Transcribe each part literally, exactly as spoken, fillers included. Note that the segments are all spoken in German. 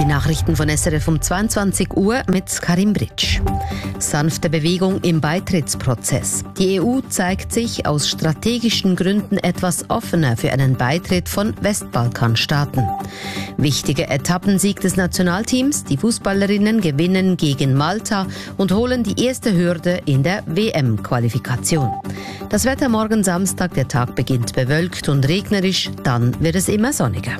Nachrichten von S R F um zweiundzwanzig Uhr mit Karim Britsch. Sanfte Bewegung im Beitrittsprozess. Die E U zeigt sich aus strategischen Gründen etwas offener für einen Beitritt von Westbalkanstaaten. Wichtiger Etappensieg des Nationalteams. Die Fußballerinnen gewinnen gegen Malta und holen die erste Hürde in der W M-Qualifikation. Das Wetter morgen Samstag, der Tag beginnt bewölkt und regnerisch, dann wird es immer sonniger.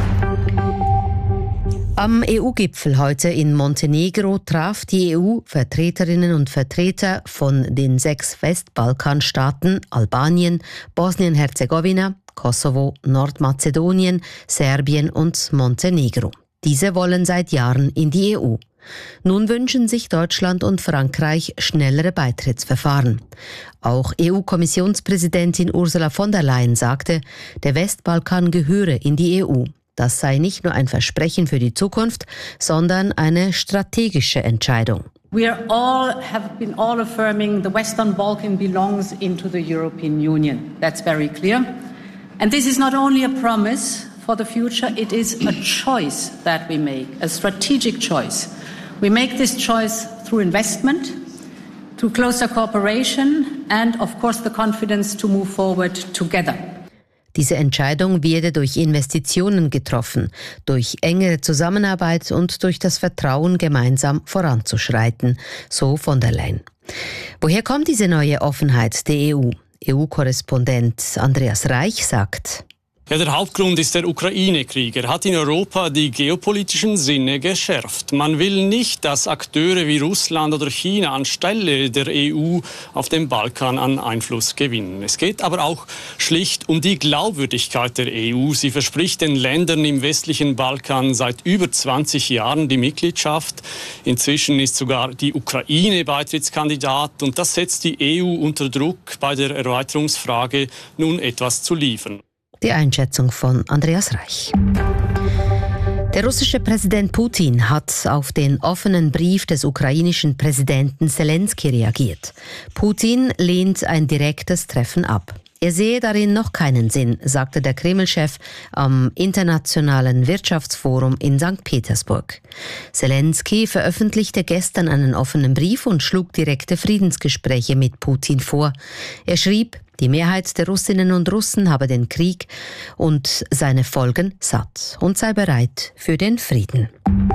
Am E U-Gipfel heute in Montenegro traf die E U-Vertreterinnen und Vertreter von den sechs Westbalkanstaaten Albanien, Bosnien-Herzegowina, Kosovo, Nordmazedonien, Serbien und Montenegro. Diese wollen seit Jahren in die E U. Nun wünschen sich Deutschland und Frankreich schnellere Beitrittsverfahren. Auch E U-Kommissionspräsidentin Ursula von der Leyen sagte, der Westbalkan gehöre in die E U. Das sei nicht nur ein Versprechen für die Zukunft, sondern eine strategische Entscheidung. We are all have been all affirming the Western Balkan belongs into the European Union. That's very clear. And this is not only a promise for the future, it is a choice that we make, a strategic choice. We make this choice through investment, through closer cooperation and of course the confidence to move forward together. Diese Entscheidung werde durch Investitionen getroffen, durch engere Zusammenarbeit und durch das Vertrauen, gemeinsam voranzuschreiten, so von der Leyen. Woher kommt diese neue Offenheit der E U? E U-Korrespondent Andreas Reich sagt: Ja, der Hauptgrund ist der Ukraine-Krieg. Er hat in Europa die geopolitischen Sinne geschärft. Man will nicht, dass Akteure wie Russland oder China anstelle der E U auf dem Balkan an Einfluss gewinnen. Es geht aber auch schlicht um die Glaubwürdigkeit der E U. Sie verspricht den Ländern im westlichen Balkan seit über zwanzig Jahren die Mitgliedschaft. Inzwischen ist sogar die Ukraine Beitrittskandidat und das setzt die E U unter Druck, bei der Erweiterungsfrage nun etwas zu liefern. Die Einschätzung von Andreas Reich. Der russische Präsident Putin hat auf den offenen Brief des ukrainischen Präsidenten Zelensky reagiert. Putin lehnt ein direktes Treffen ab. Er sehe darin noch keinen Sinn, sagte der Kreml-Chef am Internationalen Wirtschaftsforum in Sankt Petersburg. Zelensky veröffentlichte gestern einen offenen Brief und schlug direkte Friedensgespräche mit Putin vor. Er schrieb, die Mehrheit der Russinnen und Russen habe den Krieg und seine Folgen satt und sei bereit für den Frieden.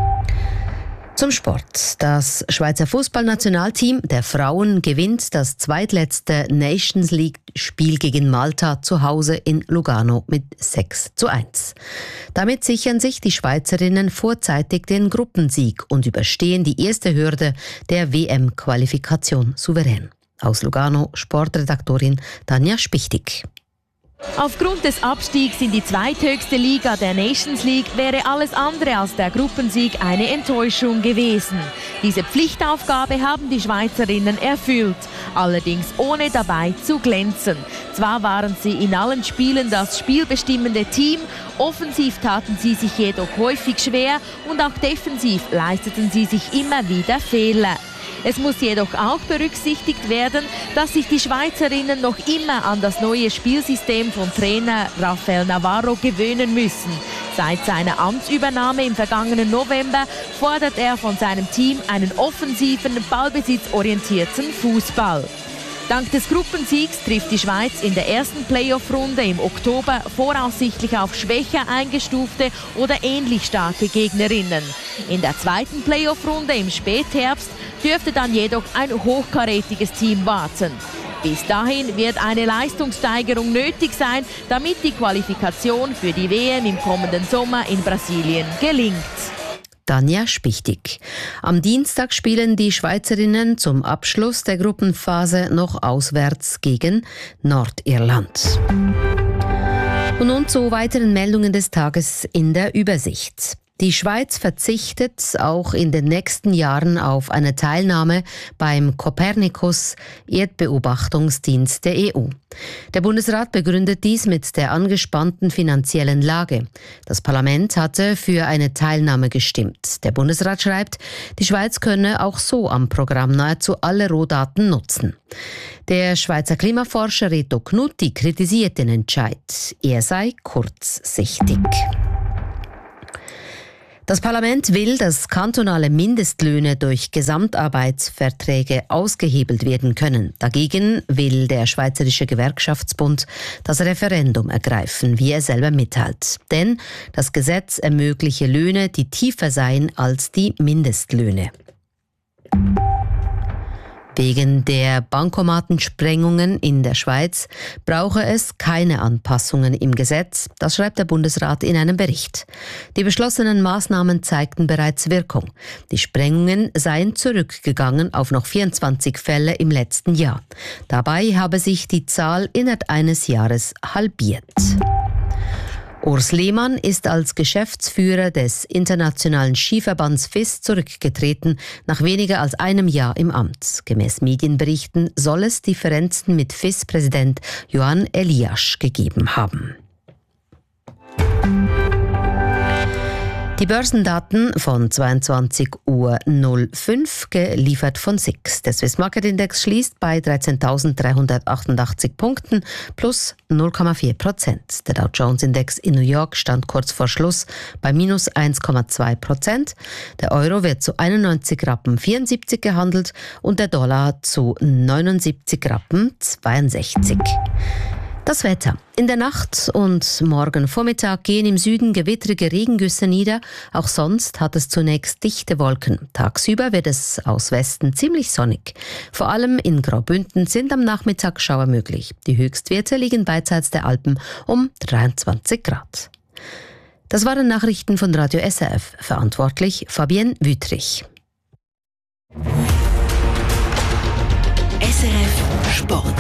Zum Sport. Das Schweizer Fußballnationalteam der Frauen gewinnt das zweitletzte Nations League-Spiel gegen Malta zu Hause in Lugano mit sechs zu eins. Damit sichern sich die Schweizerinnen vorzeitig den Gruppensieg und überstehen die erste Hürde der W M-Qualifikation souverän. Aus Lugano, Sportredaktorin Tanja Spichtig. Aufgrund des Abstiegs in die zweithöchste Liga der Nations League wäre alles andere als der Gruppensieg eine Enttäuschung gewesen. Diese Pflichtaufgabe haben die Schweizerinnen erfüllt, allerdings ohne dabei zu glänzen. Zwar waren sie in allen Spielen das spielbestimmende Team, offensiv taten sie sich jedoch häufig schwer und auch defensiv leisteten sie sich immer wieder Fehler. Es muss jedoch auch berücksichtigt werden, dass sich die Schweizerinnen noch immer an das neue Spielsystem von Trainer Rafael Navarro gewöhnen müssen. Seit seiner Amtsübernahme im vergangenen November fordert er von seinem Team einen offensiven, ballbesitzorientierten Fußball. Dank des Gruppensiegs trifft die Schweiz in der ersten Playoff-Runde im Oktober voraussichtlich auf schwächer eingestufte oder ähnlich starke Gegnerinnen. In der zweiten Playoff-Runde im Spätherbst dürfte dann jedoch ein hochkarätiges Team warten. Bis dahin wird eine Leistungssteigerung nötig sein, damit die Qualifikation für die W M im kommenden Sommer in Brasilien gelingt. Tanja Spichtig. Am Dienstag spielen die Schweizerinnen zum Abschluss der Gruppenphase noch auswärts gegen Nordirland. Und nun zu weiteren Meldungen des Tages in der Übersicht. Die Schweiz verzichtet auch in den nächsten Jahren auf eine Teilnahme beim Copernicus-Erdbeobachtungsdienst der E U. Der Bundesrat begründet dies mit der angespannten finanziellen Lage. Das Parlament hatte für eine Teilnahme gestimmt. Der Bundesrat schreibt, die Schweiz könne auch so am Programm nahezu alle Rohdaten nutzen. Der Schweizer Klimaforscher Reto Knutti kritisiert den Entscheid. Er sei kurzsichtig. Das Parlament will, dass kantonale Mindestlöhne durch Gesamtarbeitsverträge ausgehebelt werden können. Dagegen will der Schweizerische Gewerkschaftsbund das Referendum ergreifen, wie er selber mitteilt. Denn das Gesetz ermögliche Löhne, die tiefer seien als die Mindestlöhne. Wegen der Bankomatensprengungen in der Schweiz brauche es keine Anpassungen im Gesetz, das schreibt der Bundesrat in einem Bericht. Die beschlossenen Maßnahmen zeigten bereits Wirkung. Die Sprengungen seien zurückgegangen auf noch vierundzwanzig Fälle im letzten Jahr. Dabei habe sich die Zahl innerhalb eines Jahres halbiert. Urs Lehmann ist als Geschäftsführer des Internationalen Skiverbands F I S zurückgetreten, nach weniger als einem Jahr im Amt. Gemäß Medienberichten soll es Differenzen mit F I S-Präsident Johan Eliasch gegeben haben. Die Börsendaten von zweiundzwanzig Uhr fünf, geliefert von S I X. Der Swiss Market Index schließt bei dreizehntausenddreihundertachtundachtzig Punkten plus null Komma vier Prozent. Der Dow Jones Index in New York stand kurz vor Schluss bei minus eins Komma zwei Prozent. Der Euro wird zu einundneunzig Rappen vierundsiebzig gehandelt und der Dollar zu neunundsiebzig Rappen zweiundsechzig. Das Wetter. In der Nacht und morgen Vormittag gehen im Süden gewittrige Regengüsse nieder. Auch sonst hat es zunächst dichte Wolken. Tagsüber wird es aus Westen ziemlich sonnig. Vor allem in Graubünden sind am Nachmittag Schauer möglich. Die Höchstwerte liegen beidseits der Alpen um dreiundzwanzig Grad. Das waren Nachrichten von Radio S R F. Verantwortlich Fabienne Wüthrich. S R F Sport.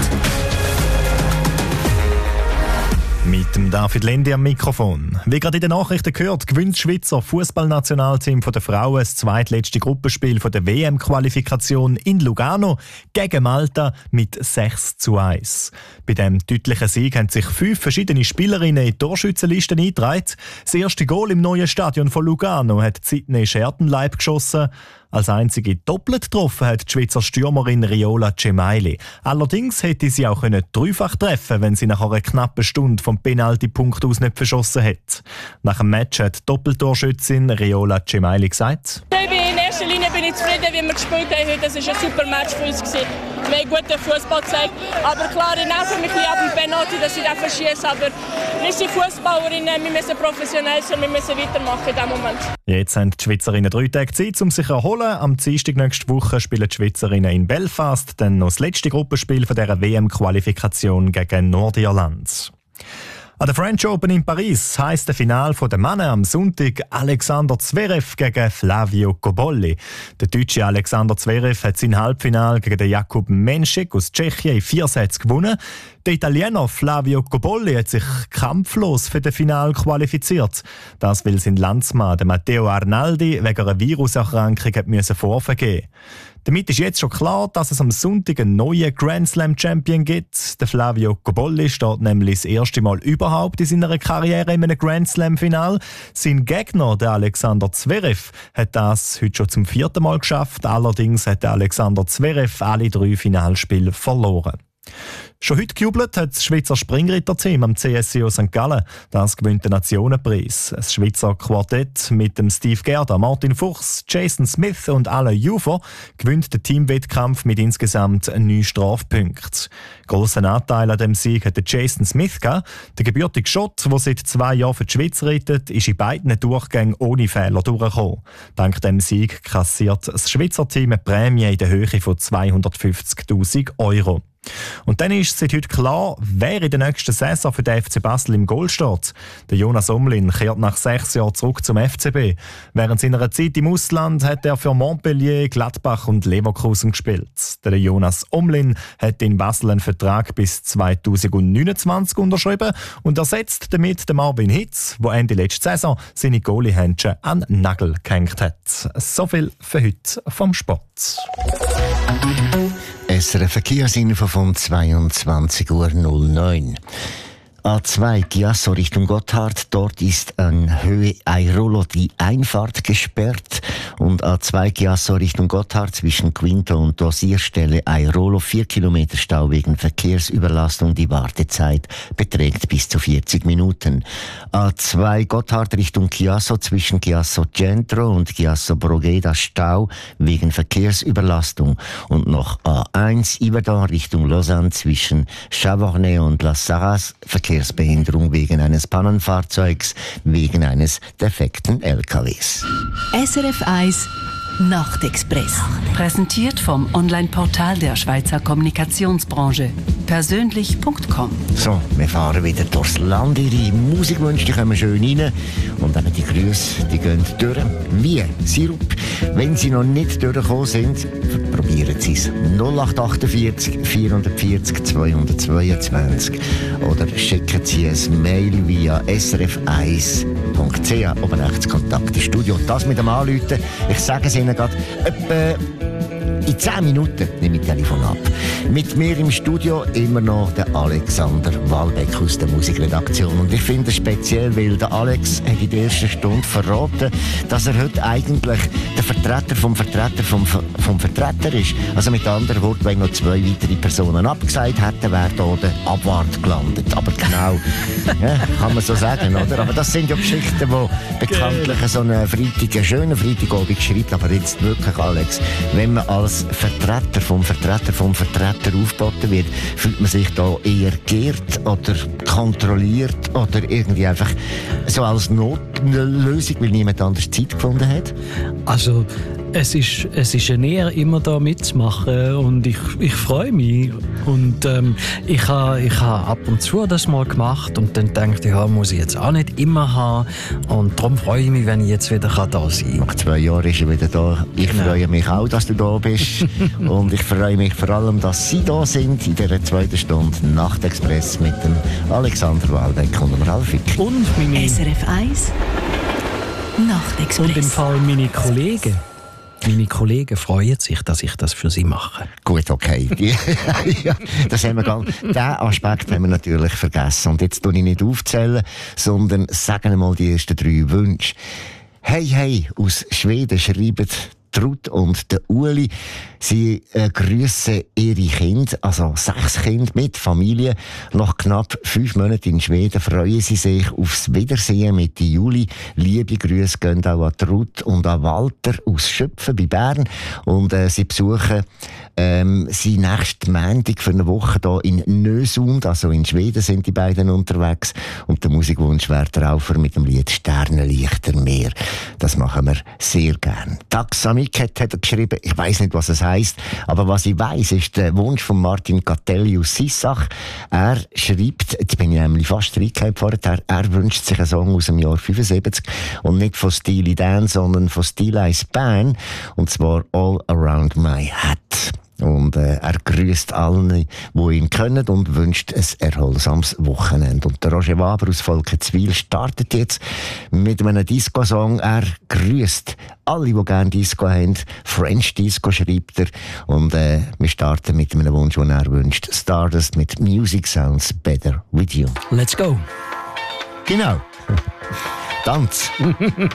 Mit dem David Lendi am Mikrofon. Wie gerade in den Nachrichten gehört, gewinnt das Schweizer Fußballnationalteam der Frauen das zweitletzte Gruppenspiel der W M-Qualifikation in Lugano gegen Malta mit sechs zu eins. Bei diesem deutlichen Sieg haben sich fünf verschiedene Spielerinnen in die Torschützenlisten eingetragen. Das erste Goal im neuen Stadion von Lugano hat Sydney Schertenleib geschossen. Als einzige doppelt getroffen hat die Schweizer Stürmerin Riola Gemayli. Allerdings hätte sie auch können dreifach treffen, wenn sie nach einer knappen Stunde vom Penaltypunkt aus nicht verschossen hätte. Nach dem Match hat die Doppeltorschützin Riola Gemayli gesagt: In erster Linie bin ich zufrieden, wie wir gespielt haben heute. Das war ein super Match für uns. Wir haben guten Fußball gezeigt. Aber klar, ich nerve mich ein bisschen ab dem Penalty, dass ich den verschieße. Aber wir sind Fußballerinnen, wir müssen professionell sein, wir müssen weitermachen in diesem Moment. Jetzt haben die Schweizerinnen drei Tage Zeit, um sich zu erholen. Am Dienstag nächste Woche spielen die Schweizerinnen in Belfast dann noch das letzte Gruppenspiel von dieser W M-Qualifikation gegen Nordirland. An der French Open in Paris heisst das Finale der Männer am Sonntag Alexander Zverev gegen Flavio Cobolli. Der deutsche Alexander Zverev hat sein Halbfinale gegen den Jakub Menšek aus Tschechien in vier Sätzen gewonnen. Der Italiener Flavio Cobolli hat sich kampflos für das Finale qualifiziert. Das weil sein Landsmann Matteo Arnaldi wegen einer Viruserkrankung hat müssen vorvergeben. Damit ist jetzt schon klar, dass es am Sonntag einen neuen Grand Slam Champion gibt. Der Flavio Cobolli steht nämlich das erste Mal überhaupt in seiner Karriere in einem Grand Slam Final. Sein Gegner, der Alexander Zverev, hat das heute schon zum vierten Mal geschafft. Allerdings hat der Alexander Zverev alle drei Finalspiele verloren. Schon heute gejubelt hat das Schweizer Springritterteam am C S C O Sankt Gallen. Das gewinnt den Nationenpreis. Das Schweizer Quartett mit dem Steve Gerda, Martin Fuchs, Jason Smith und Alain Jufer gewinnt den Teamwettkampf mit insgesamt neun Strafpunkten. Grossen Anteil an dem Sieg hat Jason Smith gehabt. Der gebürtige Schott, der seit zwei Jahren für die Schweiz reitet, ist in beiden Durchgängen ohne Fehler durchgekommen. Dank dem Sieg kassiert das Schweizer Team eine Prämie in der Höhe von zweihundertfünfzigtausend Euro. Und dann ist seit heute klar, wer in der nächsten Saison für den F C Basel im Goal steht. Der Jonas Omlin kehrt nach sechs Jahren zurück zum F C B. Während seiner Zeit im Ausland hat er für Montpellier, Gladbach und Leverkusen gespielt. Der Jonas Omlin hat in Basel einen Vertrag bis zweitausendneunundzwanzig unterschrieben und ersetzt damit den Marvin Hitz, der Ende letzte Saison seine Goalie-Händchen an den Nagel gehängt hat. So viel für heute vom Sport. S R F Verkehrsinfo von zweiundzwanzig Uhr neun. A zwei Chiasso Richtung Gotthard. Dort ist an Höhe Airolo die Einfahrt gesperrt Und A zwei Chiasso Richtung Gotthard zwischen Quinto und Dosierstelle Airolo vier Kilometer Stau wegen Verkehrsüberlastung. Die Wartezeit beträgt bis zu vierzig Minuten. A zwei Gotthard Richtung Chiasso zwischen Chiasso Centro und Chiasso Brogeda Stau wegen Verkehrsüberlastung. Und noch A eins Yverdon Richtung Lausanne zwischen Chavornay und La Sarraz Verkehrsbehinderung wegen eines Pannenfahrzeugs wegen eines defekten L K Ws. S R F eins Nachtexpress. Präsentiert vom Online-Portal der Schweizer Kommunikationsbranche. Persönlich Punkt com. So, wir fahren wieder durchs Land. Ihre Musikwünsche die kommen schön rein. Und eben die Grüße, die gehen durch. Wie Sirup. Wenn sie noch nicht durchgekommen sind, probieren Sie es. null acht vier acht vier vier null zwei zwei zwei oder schicken Sie ein Mail via s r f eins punkt c h. Oben rechts Kontakt ins Studio. Das mit dem Anrufen. Ich sage es Ihnen gerade, etwa in zehn Minuten nehme ich das Telefon ab. Mit mir im Studio immer noch der Alexander Walbeck aus der Musikredaktion. Und ich finde es speziell, weil der Alex hat in der ersten Stunde verraten, dass er heute eigentlich der Vertreter vom Vertreter vom, vom Vertreter ist. Also mit anderen Worten, wenn noch zwei weitere Personen abgesagt hätten, wäre da der Abwart gelandet. Aber genau, ja, kann man so sagen, oder? Aber das sind ja Geschichten, die bekanntlich so einen Freitag, einen schönen Freitagabend schreibt. Aber jetzt wirklich, Alex, wenn man als Vertreter vom Vertreter vom Vertreter aufgeboten wird, fühlt man sich da eher geehrt oder kontrolliert oder irgendwie einfach so als Notlösung, weil niemand anders Zeit gefunden hat? Also es ist, es ist eine Ehre, immer da mitzumachen und ich, ich freue mich. Und ähm, ich habe ich ha ab und zu das mal gemacht und dann dachte ich, ja, muss ich jetzt auch nicht immer haben. Und darum freue ich mich, wenn ich jetzt wieder da sein kann. Nach zwei Jahren ist er wieder da. Ich genau. freue mich auch, dass du da bist. Und ich freue mich vor allem, dass Sie da sind in dieser zweiten Stunde Nachtexpress mit dem Alexander Waldeck und dem Ralf Wick. Und meine... S R F eins Nachtexpress. Und im Fall meine Kollegen. Meine Kollegen freuen sich, dass ich das für sie mache. Gut, okay. Ja, das haben wir gar nicht. Diesen Aspekt haben wir natürlich vergessen. Und jetzt tue ich nicht aufzählen, sondern sagen mal die ersten drei Wünsche. Hey, hey, aus Schweden schreiben Ruth und der Uli. Sie äh, grüssen ihre Kinder, also sechs Kinder mit Familie. Nach knapp fünf Monaten in Schweden freuen sie sich aufs Wiedersehen mit Juli. Liebe Grüße gehen auch an Ruth und an Walter aus Schöpfen bei Bern. Und äh, sie besuchen ähm, sie nächsten Montag für eine Woche hier in Nösund, also in Schweden sind die beiden unterwegs. Und der Musikwunsch wäre Traufer mit dem Lied Sternenlichter Meer. Das machen wir sehr gern. Taxamiket hat er geschrieben, ich weiss nicht, was es heisst, aber was ich weiss, ist der Wunsch von Martin Catelli aus Sissach. Er schreibt, jetzt bin ich nämlich fast reingekommen vorher, er wünscht sich einen Song aus dem Jahr fünfundsiebzig und nicht von Steely Dan, sondern von Steely Ice Band, und zwar All Around My Head. Und äh, er grüßt allen, die ihn kennen, und wünscht ein erholsames Wochenende. Und der Roger Waber aus Volkenswil startet jetzt mit einem Disco-Song. Er grüßt alle, die gerne Disco haben. French Disco schreibt er. Und äh, wir starten mit einem Wunsch, den er wünscht. Stardust mit Music Sounds Better With You. Let's go. Genau. Tanz.